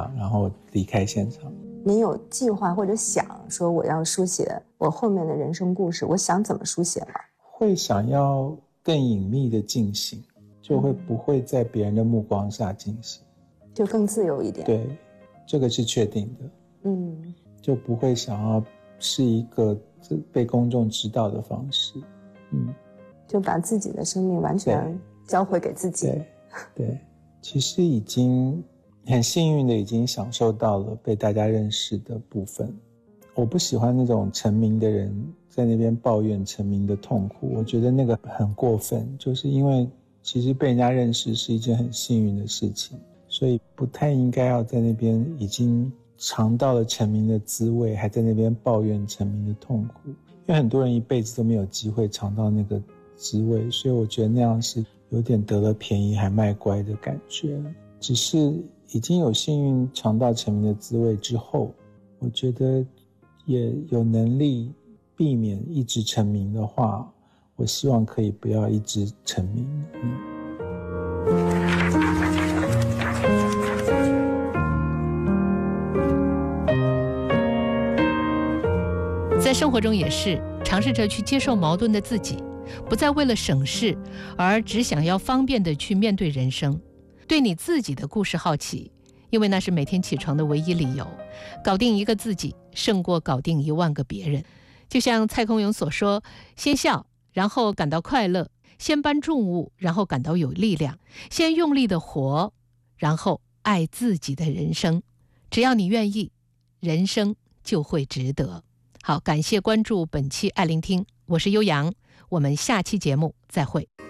场，然后离开现场。 你有计划或者想说我要书写我后面的人生故事，我想怎么书写吗？ 会想要更隐秘的进行，就会不会在别人的目光下进行， 就更自由一点。 对，这个是确定的。就不会想要是一个被公众知道的方式。 就把自己的生命完全交回给自己。 对，其实已经很幸运的已经享受到了被大家认识的部分。我不喜欢那种成名的人在那边抱怨成名的痛苦，我觉得那个很过分，就是因为其实被人家认识是一件很幸运的事情，所以不太应该要在那边已经尝到了成名的滋味，还在那边抱怨成名的痛苦。因为很多人一辈子都没有机会尝到那个滋味，所以我觉得那样是有点得了便宜还卖乖的感觉。只是已经有幸运尝到成名的滋味之后，我觉得也有能力避免一直成名的话，我希望可以不要一直成名。 在生活中也是尝试着去接受矛盾的自己，不再为了省事而只想要方便地去面对人生。对你自己的故事好奇，因为那是每天起床的唯一理由。搞定一个自己胜过搞定10000个别人。就像蔡康永所说，先笑然后感到快乐，先搬重物然后感到有力量，先用力的活然后爱自己的人生。只要你愿意，人生就会值得。好，感谢关注本期爱聆听，我是悠扬，我们下期节目再会。